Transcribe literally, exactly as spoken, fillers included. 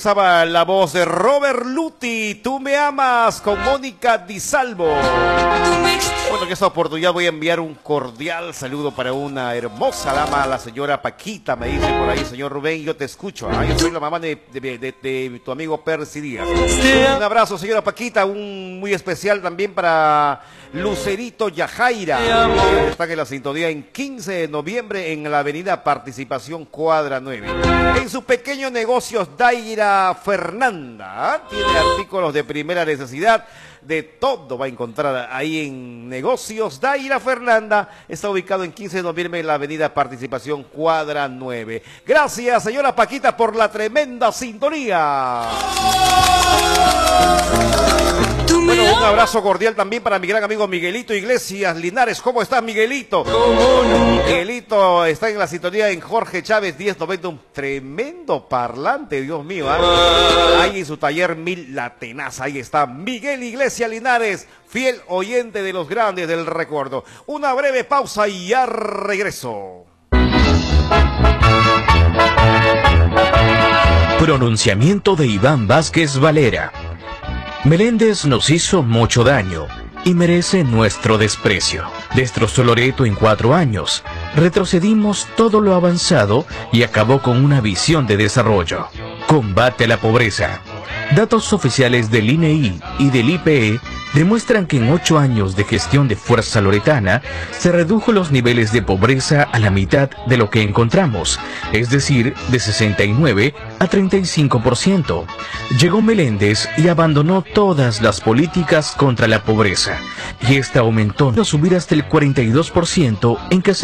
estaba la voz de Robert Luti, Tú me amas, con Mónica Di Salvo. Bueno, en esta oportunidad voy a enviar un cordial saludo para una hermosa dama, la señora Paquita, me dice por ahí, señor Rubén, yo te escucho. ¿Ah? Yo soy la mamá de, de, de, de, de tu amigo Percy Díaz. Un abrazo, señora Paquita, un muy especial también para Lucerito Yajaira. Están en la sintonía en quince de noviembre en la avenida Participación Cuadra nueve. En su pequeño negocio Daira Fernanda, ¿eh? Tiene artículos de primera necesidad, de todo va a encontrar ahí en Negocios Daira Fernanda. Está ubicado en quince de noviembre en la avenida Participación Cuadra nueve. Gracias, señora Paquita, por la tremenda sintonía. Bueno, un abrazo cordial también para mi gran amigo Miguelito Iglesias Linares. ¿Cómo estás, Miguelito? Miguelito está en la sintonía en Jorge Chávez diez noventa, un tremendo parlante, Dios mío. ¿eh? Ahí en su taller Mil La Tenaza, ahí está Miguel Iglesias Linares, fiel oyente de los grandes del recuerdo. Una breve pausa y ya regreso. Pronunciamiento de Iván Vázquez Valera. Meléndez nos hizo mucho daño y merece nuestro desprecio. Destrozó Loreto en cuatro años, retrocedimos todo lo avanzado y acabó con una visión de desarrollo. Combate a la pobreza. Datos oficiales del I N E I y del I P E demuestran que en ocho años de gestión de Fuerza Loretana se redujo los niveles de pobreza a la mitad de lo que encontramos, es decir, de sesenta y nueve a treinta y cinco por ciento. Llegó Meléndez y abandonó todas las políticas contra la pobreza, y esta aumentó a subir hasta el cuarenta y dos por ciento en que se